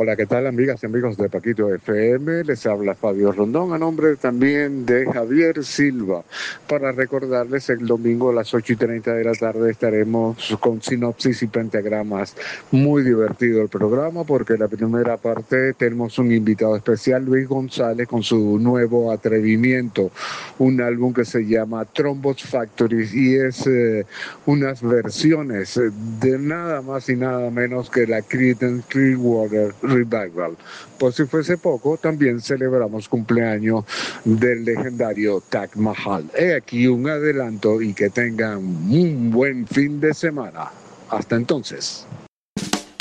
Hola, ¿qué tal amigas y amigos de Paquito FM? Les habla Fabio Rondón a nombre también de Javier Silva. Para recordarles, el domingo a las 8:30 de la tarde estaremos con sinopsis y pentagramas. Muy divertido el programa porque en la primera parte tenemos un invitado especial, Luis González, con su nuevo atrevimiento, un álbum que se llama Trombos Factory y es unas versiones de nada más y nada menos que la Creedence Clearwater Revival. Por si fuese poco, también celebramos cumpleaños del legendario Taj Mahal. He aquí un adelanto y que tengan un buen fin de semana. Hasta entonces.